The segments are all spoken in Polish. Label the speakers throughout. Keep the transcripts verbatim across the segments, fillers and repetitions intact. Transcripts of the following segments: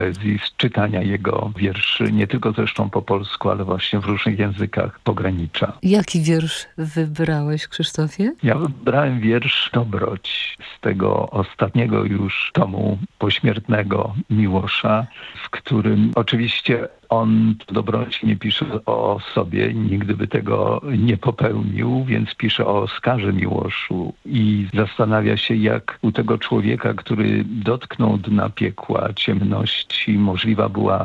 Speaker 1: poezji, z czytania jego wierszy, nie tylko zresztą po polsku, ale właśnie w różnych językach pogranicza.
Speaker 2: Jaki wiersz wybrałeś, Krzysztofie?
Speaker 1: Ja wybrałem wiersz Dobroć z tego ostatniego już tomu pośmiertnego Miłosza, w którym oczywiście on dobroci nie pisze o sobie, nigdy by tego nie popełnił, więc pisze o Oskarze Miłoszu i zastanawia się, jak u tego człowieka, który dotknął dna piekła, ciemności, możliwa była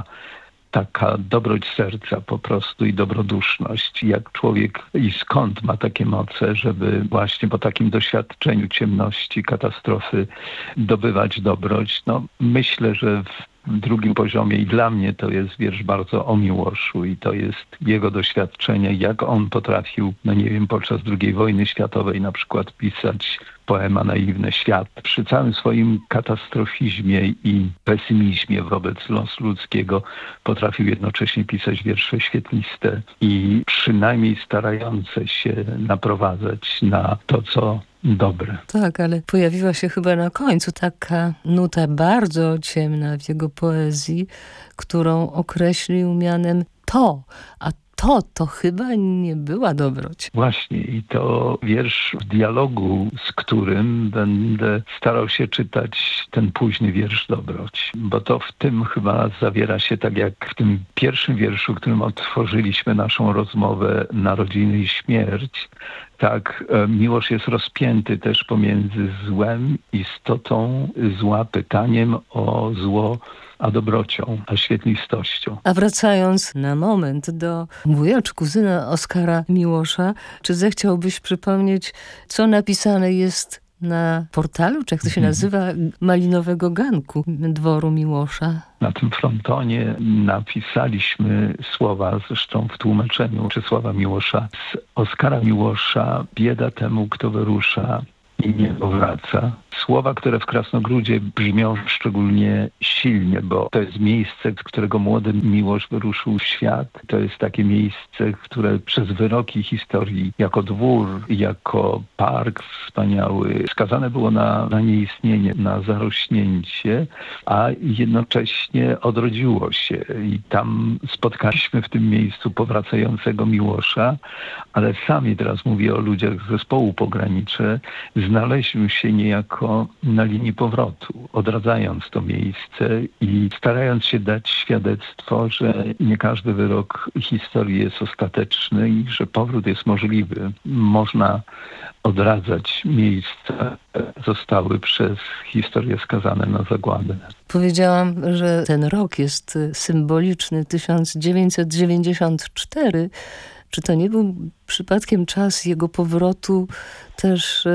Speaker 1: taka dobroć serca po prostu i dobroduszność. Jak człowiek i skąd ma takie moce, żeby właśnie po takim doświadczeniu ciemności, katastrofy dobywać dobroć. No, myślę, że w drugim poziomie i dla mnie to jest wiersz bardzo o Miłoszu i to jest jego doświadczenie, jak on potrafił, no nie wiem, podczas drugiej wojny światowej na przykład pisać poema Naiwny świat. Przy całym swoim katastrofizmie i pesymizmie wobec losu ludzkiego potrafił jednocześnie pisać wiersze świetliste i przynajmniej starające się naprowadzać na to, co dobre.
Speaker 2: Tak, ale pojawiła się chyba na końcu taka nuta bardzo ciemna w jego poezji, którą określił mianem to, a to, to chyba nie była dobroć.
Speaker 1: Właśnie i to wiersz w dialogu, z którym będę starał się czytać ten późny wiersz Dobroć. Bo to w tym chyba zawiera się, tak jak w tym pierwszym wierszu, którym otworzyliśmy naszą rozmowę, Narodziny i śmierć. Tak, Miłosz jest rozpięty też pomiędzy złem, istotą zła, pytaniem o zło, a dobrocią, a świetlistością.
Speaker 2: A wracając na moment do wuja czy kuzyna Oskara Miłosza, czy zechciałbyś przypomnieć, co napisane jest na portalu, czy jak to się nazywa, Malinowego Ganku dworu Miłosza?
Speaker 1: Na tym frontonie napisaliśmy słowa, zresztą w tłumaczeniu Czesława Miłosza, z Oskara Miłosza: bieda temu, kto wyrusza i nie powraca. Słowa, które w Krasnogródzie brzmią szczególnie silnie, bo to jest miejsce, z którego młody Miłosz wyruszył w świat. To jest takie miejsce, które przez wyroki historii, jako dwór, jako park wspaniały, skazane było na, na nieistnienie, na zarośnięcie, a jednocześnie odrodziło się. I tam spotkaliśmy w tym miejscu powracającego Miłosza, ale sami, teraz mówię o ludziach z zespołu Pogranicze, znaleźliśmy się niejako na linii powrotu, odradzając to miejsce i starając się dać świadectwo, że nie każdy wyrok historii jest ostateczny i że powrót jest możliwy. Można odradzać miejsca, które zostały przez historię skazane na zagładę.
Speaker 2: Powiedziałam, że ten rok jest symboliczny, tysiąc dziewięćset dziewięćdziesiąty czwarty. Czy to nie był przypadkiem czas jego powrotu też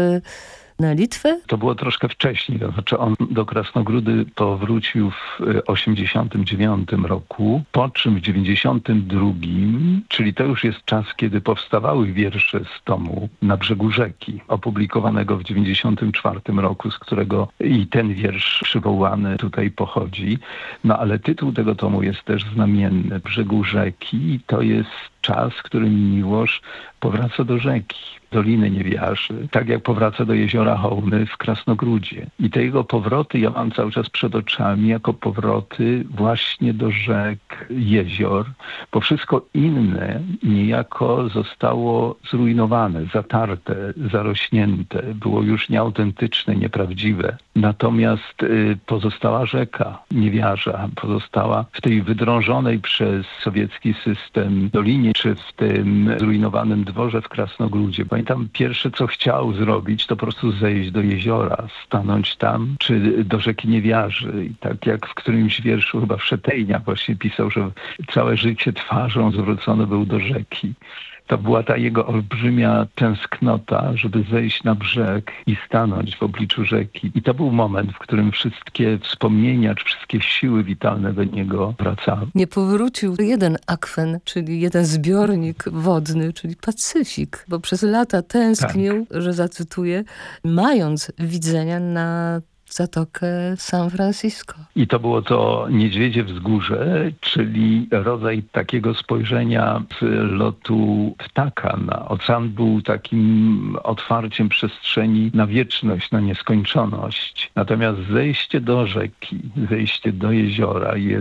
Speaker 2: na Litwę?
Speaker 1: To było troszkę wcześniej, to znaczy on do Krasnogródy powrócił w osiemdziesiątym dziewiątym roku, po czym w dziewięćdziesiątym drugim, czyli to już jest czas, kiedy powstawały wiersze z tomu Na brzegu rzeki, opublikowanego w dziewięćdziesiątym czwartym roku, z którego i ten wiersz przywołany tutaj pochodzi. No ale tytuł tego tomu jest też znamienny. Brzegu rzeki to jest czas, w którym Miłosz powraca do rzeki, Doliny Niewiarzy, tak jak powraca do jeziora Hołny w Krasnogródzie. I te jego powroty ja mam cały czas przed oczami jako powroty właśnie do rzek, jezior, bo wszystko inne niejako zostało zrujnowane, zatarte, zarośnięte, było już nieautentyczne, nieprawdziwe. Natomiast y, pozostała rzeka Niewiarza, pozostała w tej wydrążonej przez sowiecki system dolinie, czy w tym zrujnowanym dworze w Krasnogródzie. Pamiętam, pierwsze co chciał zrobić, to po prostu zejść do jeziora, stanąć tam, czy do rzeki Niewiarzy. I tak jak w którymś wierszu, chyba Wszetejnia właśnie pisał, że całe życie twarzą zwrócony był do rzeki. To była ta jego olbrzymia tęsknota, żeby zejść na brzeg i stanąć w obliczu rzeki. I to był moment, w którym wszystkie wspomnienia, czy wszystkie siły witalne do niego wracały.
Speaker 2: Nie powrócił jeden akwen, czyli jeden zbiornik wodny, czyli Pacyfik, bo przez lata tęsknił, tak, że zacytuję, mając widzenia na w Zatokę San Francisco.
Speaker 1: I to było to Niedźwiedzie Wzgórze, czyli rodzaj takiego spojrzenia z lotu ptaka na ocean. Był takim otwarciem przestrzeni na wieczność, na nieskończoność. Natomiast zejście do rzeki, zejście do jeziora jest